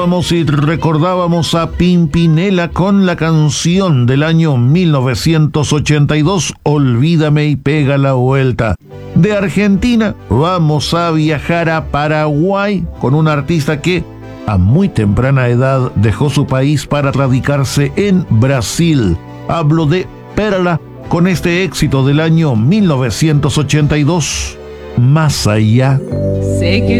Vamos y recordábamos a Pimpinela con la canción del año 1982, Olvídame y pega la vuelta. De Argentina vamos a viajar a Paraguay con un artista que a muy temprana edad dejó su país para radicarse en Brasil. Hablo de Perla con este éxito del año 1982, Más allá. Sé que